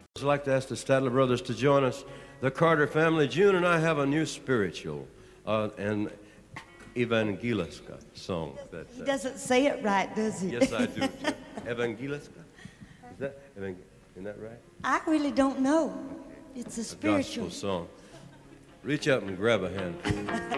I'd like to ask the Statler brothers to join us. The Carter family. June and I have a new spiritual and Evangeliska song. He doesn't say it right, does he? Yes, I do. Evangeliska? Isn't that right? I really don't know. It's a spiritual gospel song. Reach out and grab a hand.